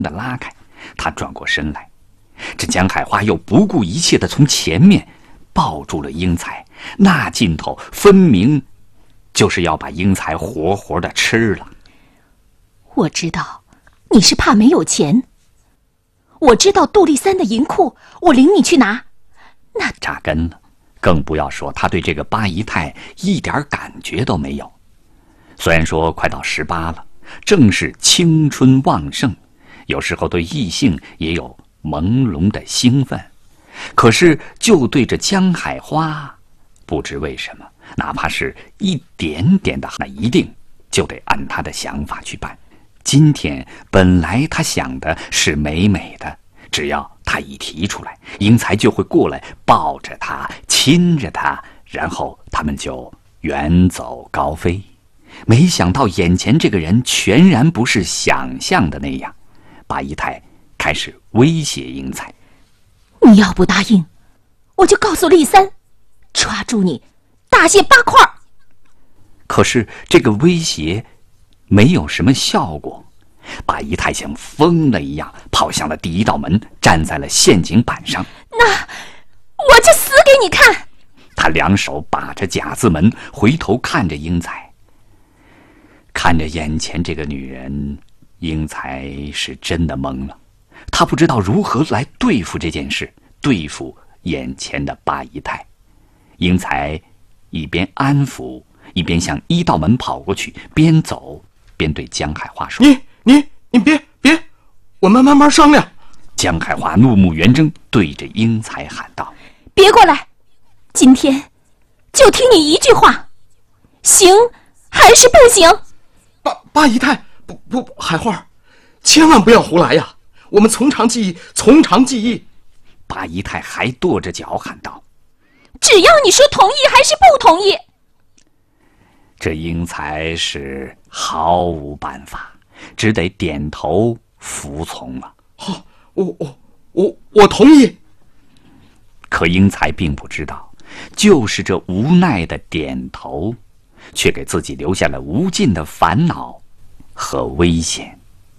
的拉开，他转过身来，这江海花又不顾一切地从前面抱住了英才，那劲头分明就是要把英才活活地吃了。 我知道你是怕没有钱，我知道杜丽三的银库，我领你去拿。那扎根了，更不要说他对这个八姨太一点感觉都没有。虽然说快到18了，正是青春旺盛，有时候对异性也有朦胧的兴奋，可是就对着江海花，不知为什么，哪怕是一点点的，那一定就得按他的想法去办。今天本来他想的是美美的，只要他一提出来，英才就会过来抱着他，亲着他，然后他们就远走高飞。没想到眼前这个人全然不是想象的那样，八姨太开始威胁英才： 你要不答应，我就告诉丽三，抓住你大卸8块。 可是这个威胁没有什么效果，八姨太像疯了一样跑向了第一道门，站在了陷阱板上。 那我就死给你看！ 他两手把着夹子门，回头看着英才。看着眼前这个女人，英才是真的懵了，他不知道如何来对付这件事，对付眼前的八姨太。英才一边安抚，一边向一道门跑过去，边走边对江海花说： 你别，我们慢慢商量。 江海花怒目圆睁，对着英才喊道： 别过来，今天就听你一句话，行还是不行？ 八姨太，不，海花，千万不要胡来呀！我们从长计议。 八姨太还跺着脚喊道： 只要你说同意还是不同意。 这英才是毫无办法，只得点头服从了。 好，我同意。 可英才并不知道，就是这无奈的点头，却给自己留下了无尽的烦恼和危险。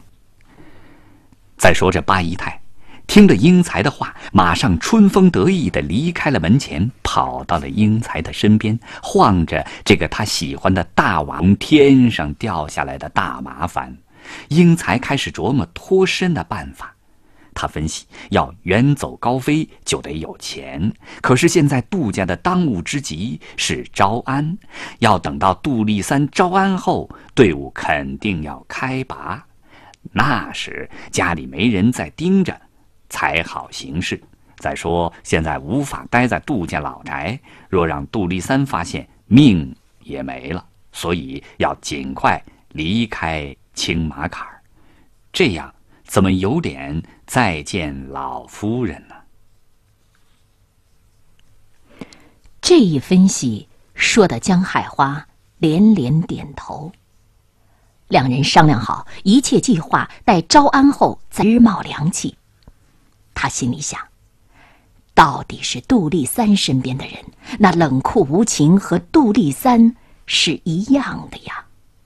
再说这八姨太听着英才的话，马上春风得意地离开了门前，跑到了英才的身边，晃着这个他喜欢的大瓦从天上掉下来的大麻烦。英才开始琢磨脱身的办法。他分析，要远走高飞就得有钱，可是现在杜家的当务之急是招安，要等到杜丽三招安后，队伍肯定要开拔，那时家里没人再盯着才好行事。再说现在无法待在杜家老宅，若让杜丽三发现，命也没了，所以要尽快离开青马坎儿，这样怎么有脸再见老夫人呢？ 这一分析说的江海花连连点头。两人商量好一切计划，待招安后再日冒凉气。他心里想，到底是杜丽三身边的人，那冷酷无情和杜丽三是一样的呀。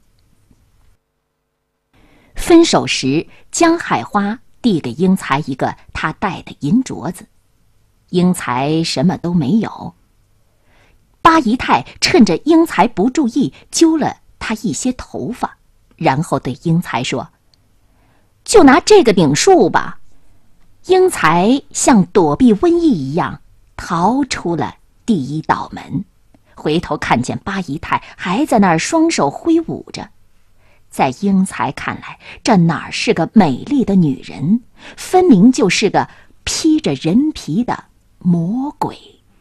分手时，江海花递给英才一个他带的银镯子，英才什么都没有。八姨太趁着英才不注意，揪了他一些头发，然后对英才说：就拿这个顶数吧。英才像躲避瘟疫一样逃出了第一道门，回头看见八姨太还在那儿双手挥舞着。在英才看来，这哪是个美丽的女人，分明就是个披着人皮的魔鬼。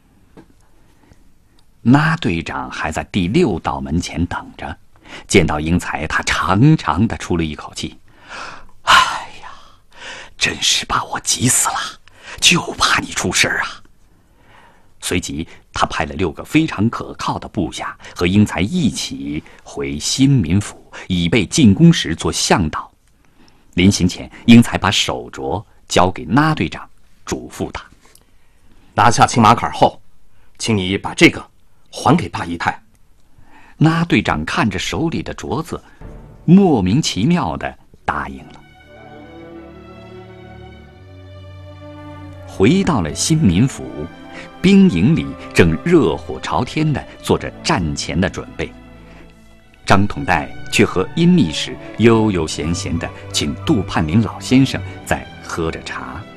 那队长还在第6道门前等着，见到英才，他长长的出了一口气：哎呀，真是把我急死了，就怕你出事啊！随即他派了6个非常可靠的部下和英才一起回新民府，以备进宫时做向导。临行前，英才把手镯交给那队长，嘱咐他： 拿下青马坎后，请你把这个还给八姨太。 那队长看着手里的镯子，莫名其妙地答应了。 回到了新民府，兵营里正热火朝天地做着战前的准备。张统岱却和殷密使悠悠闲闲地请杜盼龄老先生在喝着茶。